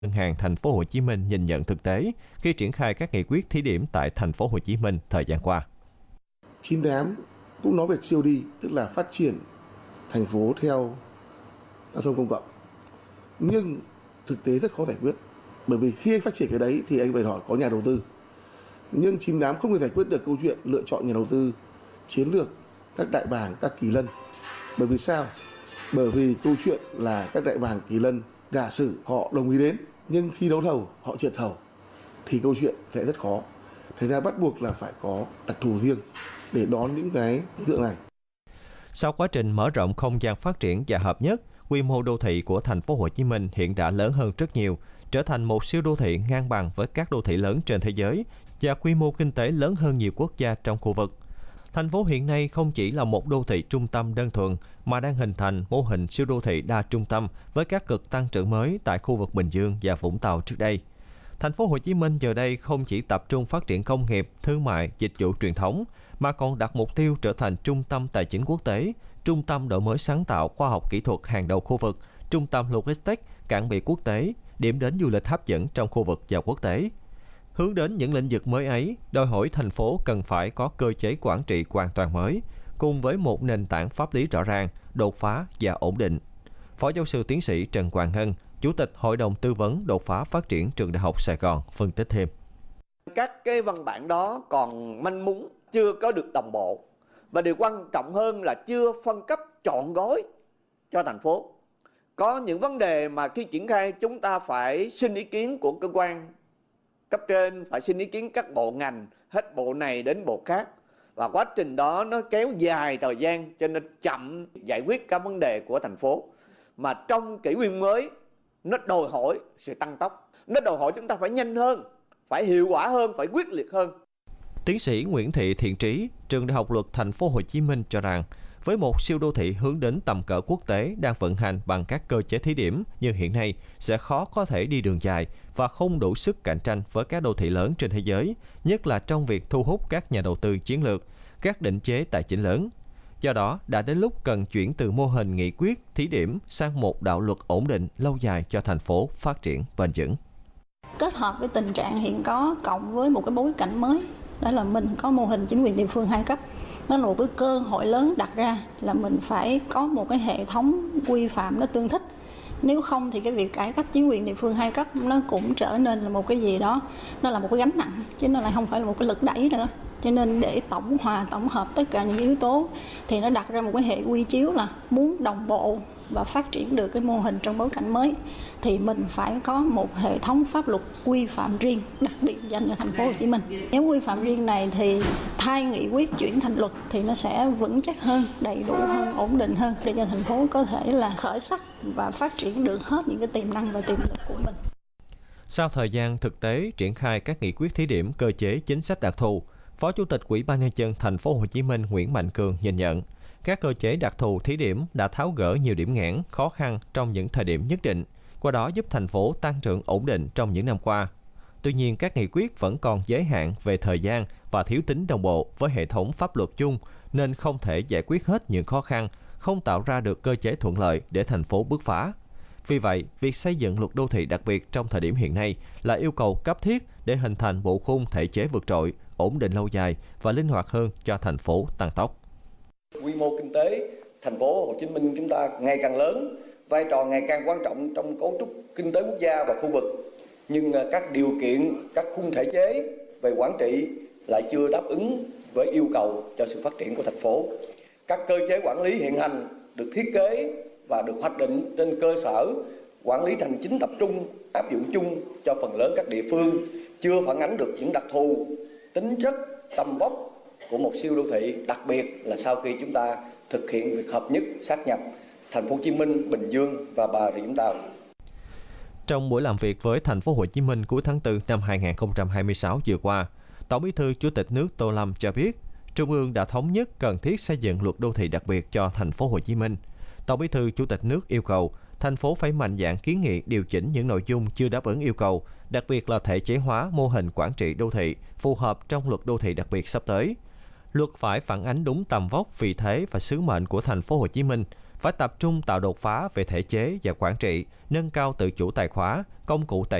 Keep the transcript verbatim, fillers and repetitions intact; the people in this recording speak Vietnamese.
Ngân hàng Thành phố Hồ Chí Minh nhìn nhận thực tế khi triển khai các nghị quyết thí điểm tại Thành phố Hồ Chí Minh thời gian qua. chín tám cũng nói về xê ô đê, tức là phát triển thành phố theo giao thông công cộng. Nhưng thực tế rất khó giải quyết, bởi vì khi anh phát triển cái đấy thì anh phải hỏi có nhà đầu tư. Nhưng chín tám không thể giải quyết được câu chuyện lựa chọn nhà đầu tư chiến lược, các đại bàng, các kỳ lân. Bởi vì sao? Bởi vì câu chuyện là các đại bàng kỳ lân giả sử họ đồng ý đến, nhưng khi đấu thầu họ trượt thầu thì câu chuyện sẽ rất khó. Thành ra bắt buộc là phải có đặc thù riêng để đón những cái đối tượng này. Sau quá trình mở rộng không gian phát triển và hợp nhất, quy mô đô thị của Thành phố Hồ Chí Minh hiện đã lớn hơn rất nhiều, trở thành một siêu đô thị ngang bằng với các đô thị lớn trên thế giới và quy mô kinh tế lớn hơn nhiều quốc gia trong khu vực. Thành phố hiện nay không chỉ là một đô thị trung tâm đơn thuần mà đang hình thành mô hình siêu đô thị đa trung tâm với các cực tăng trưởng mới tại khu vực Bình Dương và Vũng Tàu trước đây. Thành phố Hồ Chí Minh giờ đây không chỉ tập trung phát triển công nghiệp, thương mại, dịch vụ truyền thống mà còn đặt mục tiêu trở thành trung tâm tài chính quốc tế, trung tâm đổi mới sáng tạo khoa học kỹ thuật hàng đầu khu vực, trung tâm logistics, cảng biển quốc tế, điểm đến du lịch hấp dẫn trong khu vực và quốc tế. Hướng đến những lĩnh vực mới ấy, đòi hỏi thành phố cần phải có cơ chế quản trị hoàn toàn mới, cùng với một nền tảng pháp lý rõ ràng, đột phá và ổn định. Phó giáo sư tiến sĩ Trần Hoàng Ngân, Chủ tịch Hội đồng Tư vấn Đột phá Phát triển Trường Đại học Sài Gòn phân tích thêm. Các cái văn bản đó còn manh mún, chưa có được đồng bộ. Và điều quan trọng hơn là chưa phân cấp trọn gói cho thành phố. Có những vấn đề mà khi triển khai chúng ta phải xin ý kiến của cơ quan cấp trên, phải xin ý kiến các bộ ngành, hết bộ này đến bộ khác. Và quá trình đó nó kéo dài thời gian cho nên chậm giải quyết các vấn đề của thành phố. Mà trong kỷ nguyên mới, nó đòi hỏi sự tăng tốc. Nó đòi hỏi chúng ta phải nhanh hơn, phải hiệu quả hơn, phải quyết liệt hơn. Tiến sĩ Nguyễn Thị Thiện Trí, Trường Đại học Luật Thành phố Hồ Chí Minh cho rằng, với một siêu đô thị hướng đến tầm cỡ quốc tế đang vận hành bằng các cơ chế thí điểm như hiện nay sẽ khó có thể đi đường dài và không đủ sức cạnh tranh với các đô thị lớn trên thế giới, nhất là trong việc thu hút các nhà đầu tư chiến lược, các định chế tài chính lớn. Do đó, đã đến lúc cần chuyển từ mô hình nghị quyết, thí điểm sang một đạo luật ổn định lâu dài cho thành phố phát triển bền vững. Kết hợp với tình trạng hiện có cộng với một cái bối cảnh mới, đó là mình có mô hình chính quyền địa phương hai cấp. Nó là một cái cơ hội lớn đặt ra là mình phải có một cái hệ thống quy phạm nó tương thích. Nếu không thì cái việc cải cách chính quyền địa phương hai cấp nó cũng trở nên là một cái gì đó, nó là một cái gánh nặng, chứ nó lại không phải là một cái lực đẩy nữa. Cho nên để tổng hòa, tổng hợp tất cả những yếu tố thì nó đặt ra một cái hệ quy chiếu là muốn đồng bộ và phát triển được cái mô hình trong bối cảnh mới thì mình phải có một hệ thống pháp luật quy phạm riêng đặc biệt dành cho thành phố Hồ Chí Minh. Nếu quy phạm riêng này thì thay nghị quyết chuyển thành luật thì nó sẽ vững chắc hơn, đầy đủ hơn, ổn định hơn để cho thành phố có thể là khởi sắc và phát triển được hết những cái tiềm năng và tiềm lực của mình. Sau thời gian thực tế triển khai các nghị quyết thí điểm cơ chế chính sách đặc thù, Phó Chủ tịch Ủy ban Nhân dân Thành phố Hồ Chí Minh Nguyễn Mạnh Cường nhìn nhận, các cơ chế đặc thù thí điểm đã tháo gỡ nhiều điểm nghẽn, khó khăn trong những thời điểm nhất định, qua đó giúp thành phố tăng trưởng ổn định trong những năm qua. Tuy nhiên, các nghị quyết vẫn còn giới hạn về thời gian và thiếu tính đồng bộ với hệ thống pháp luật chung, nên không thể giải quyết hết những khó khăn, không tạo ra được cơ chế thuận lợi để thành phố bứt phá. Vì vậy, việc xây dựng luật đô thị đặc biệt trong thời điểm hiện nay là yêu cầu cấp thiết để hình thành bộ khung thể chế vượt trội, ổn định lâu dài và linh hoạt hơn cho thành phố tăng tốc. Quy mô kinh tế thành phố Hồ Chí Minh chúng ta ngày càng lớn, vai trò ngày càng quan trọng trong cấu trúc kinh tế quốc gia và khu vực. Nhưng các điều kiện, các khung thể chế về quản trị lại chưa đáp ứng với yêu cầu cho sự phát triển của thành phố. Các cơ chế quản lý hiện hành được thiết kế và được hoạch định trên cơ sở quản lý hành chính tập trung, áp dụng chung cho phần lớn các địa phương, chưa phản ánh được những đặc thù, tính chất, tầm vóc của một siêu đô thị, đặc biệt là sau khi chúng ta thực hiện việc hợp nhất, sát nhập Thành phố Hồ Chí Minh, Bình Dương và Bà Rịa Vũng Tàu. Trong buổi làm việc với Thành phố Hồ Chí Minh cuối tháng tư năm hai nghìn không trăm hai mươi sáu vừa qua, Tổng Bí thư Chủ tịch nước Tô Lâm cho biết, Trung ương đã thống nhất cần thiết xây dựng luật đô thị đặc biệt cho Thành phố Hồ Chí Minh. Tổng Bí thư Chủ tịch nước yêu cầu thành phố phải mạnh dạn kiến nghị điều chỉnh những nội dung chưa đáp ứng yêu cầu, đặc biệt là thể chế hóa mô hình quản trị đô thị phù hợp trong luật đô thị đặc biệt sắp tới. Luật phải phản ánh đúng tầm vóc, vị thế và sứ mệnh của Thành phố Hồ Chí Minh, phải tập trung tạo đột phá về thể chế và quản trị, nâng cao tự chủ tài khóa, công cụ tài